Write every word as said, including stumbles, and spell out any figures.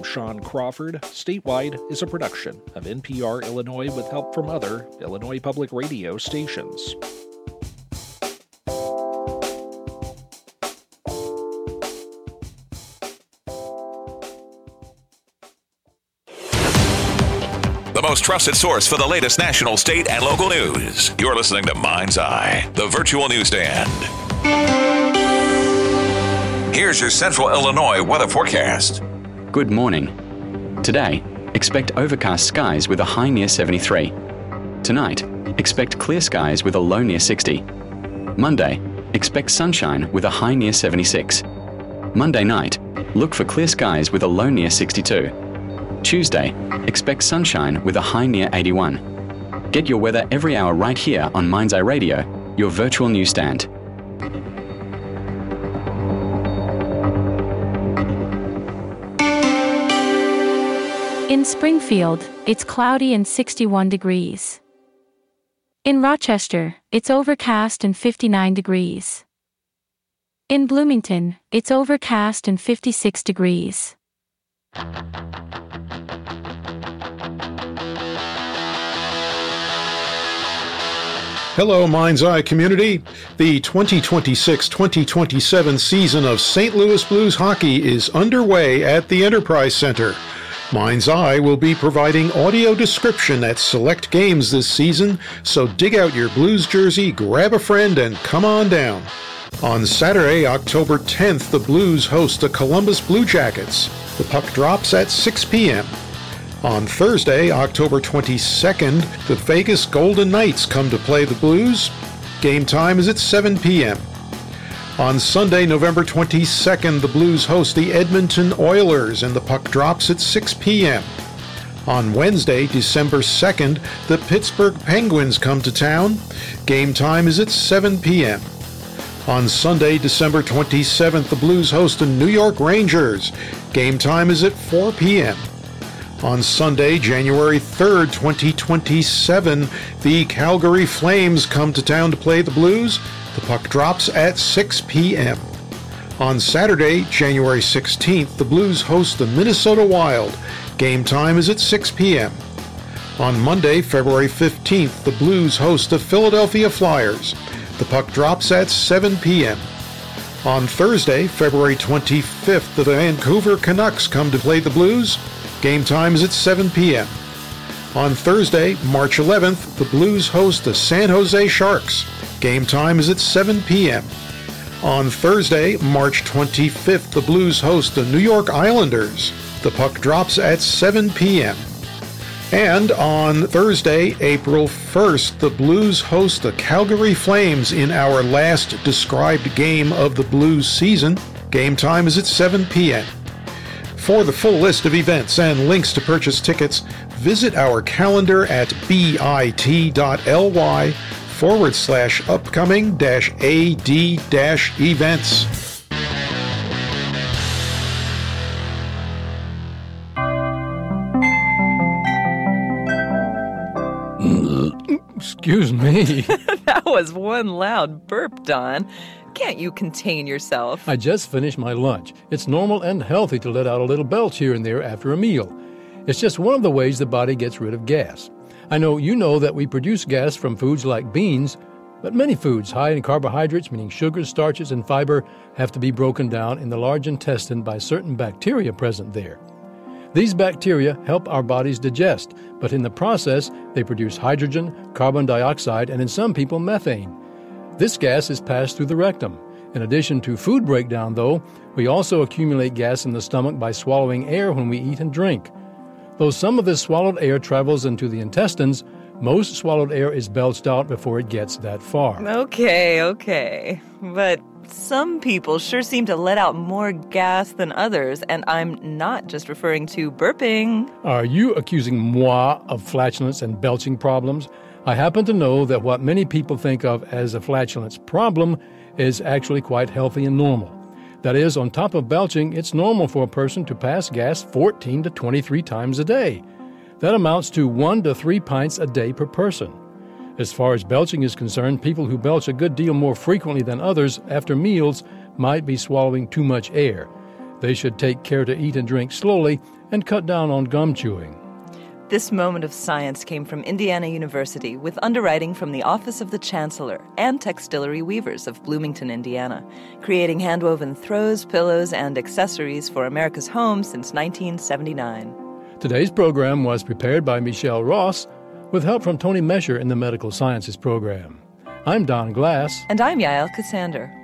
I'm Sean Crawford. Statewide is a production of N P R Illinois with help from other Illinois public radio stations. The most trusted source for the latest national, state, and local news. You're listening to Mind's Eye, the virtual newsstand. Here's your Central Illinois weather forecast. Good morning. Today, expect overcast skies with a high near seventy-three. Tonight, expect clear skies with a low near sixty. Monday, expect sunshine with a high near seventy-six. Monday night, look for clear skies with a low near sixty-two. Tuesday, expect sunshine with a high near eighty-one. Get your weather every hour right here on Mind's Eye Radio, your virtual newsstand. In Springfield, it's cloudy and sixty-one degrees. In Rochester, it's overcast and fifty-nine degrees. In Bloomington, it's overcast and fifty-six degrees. Hello, Mind's Eye community. The twenty twenty-six twenty twenty-seven season of Saint Louis Blues hockey is underway at the Enterprise Center. Mind's Eye will be providing audio description at select games this season, so dig out your Blues jersey, grab a friend, and come on down. On Saturday, October tenth, the Blues host the Columbus Blue Jackets. The puck drops at six p.m. On Thursday, October twenty-second, the Vegas Golden Knights come to play the Blues. Game time is at seven p.m. On Sunday, November twenty-second, the Blues host the Edmonton Oilers, and the puck drops at six p.m. On Wednesday, December second, the Pittsburgh Penguins come to town. Game time is at seven p.m. On Sunday, December twenty-seventh, the Blues host the New York Rangers. Game time is at four p.m. On Sunday, January third, twenty twenty-seven, the Calgary Flames come to town to play the Blues. The puck drops at six p.m. On Saturday, January sixteenth, the Blues host the Minnesota Wild. Game time is at six p.m. On Monday, February fifteenth, the Blues host the Philadelphia Flyers. The puck drops at seven p.m. On Thursday, February twenty-fifth, the Vancouver Canucks come to play the Blues. Game time is at seven p.m. On Thursday, March eleventh, the Blues host the San Jose Sharks. Game time is at seven p.m. On Thursday, March twenty-fifth, the Blues host the New York Islanders. The puck drops at seven p.m. And on Thursday, April first, the Blues host the Calgary Flames in our last described game of the Blues season. Game time is at seven p.m. For the full list of events and links to purchase tickets, visit our calendar at bit.ly forward slash upcoming dash AD dash events. Excuse me. That was one loud burp, Don. Can't you contain yourself? I just finished my lunch. It's normal and healthy to let out a little belch here and there after a meal. It's just one of the ways the body gets rid of gas. I know you know that we produce gas from foods like beans, but many foods high in carbohydrates, meaning sugars, starches, and fiber, have to be broken down in the large intestine by certain bacteria present there. These bacteria help our bodies digest, but in the process, they produce hydrogen, carbon dioxide, and in some people, methane. This gas is passed through the rectum. In addition to food breakdown, though, we also accumulate gas in the stomach by swallowing air when we eat and drink. Though some of this swallowed air travels into the intestines, most swallowed air is belched out before it gets that far. Okay, okay. But some people sure seem to let out more gas than others, and I'm not just referring to burping. Are you accusing moi of flatulence and belching problems? I happen to know that what many people think of as a flatulence problem is actually quite healthy and normal. That is, on top of belching, it's normal for a person to pass gas fourteen to twenty-three times a day. That amounts to one to three pints a day per person. As far as belching is concerned, people who belch a good deal more frequently than others after meals might be swallowing too much air. They should take care to eat and drink slowly and cut down on gum chewing. This moment of science came from Indiana University with underwriting from the Office of the Chancellor and Textillery Weavers of Bloomington, Indiana, creating handwoven throws, pillows, and accessories for America's home since nineteen seventy-nine. Today's program was prepared by Michelle Ross with help from Tony Mesher in the Medical Sciences program. I'm Don Glass. And I'm Yael Cassander.